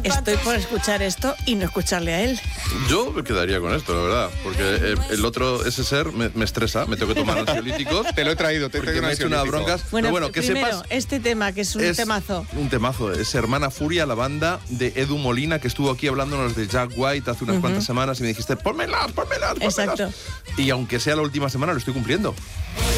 Estoy por escuchar esto y no escucharle a él. Yo me quedaría con esto, la verdad, porque el otro, ese ser, me estresa, me tengo que tomar ansiolíticos. Te lo he traído, te he traído me he hecho unas broncas. Bueno, Pero que primero, sepas... este tema, que es un temazo. Un temazo, es Hermana Furia, la banda de Edu Molina, que estuvo aquí hablándonos de Jack White hace unas cuantas semanas y me dijiste, pónmelas. Exacto. Y aunque sea la última semana, lo estoy cumpliendo.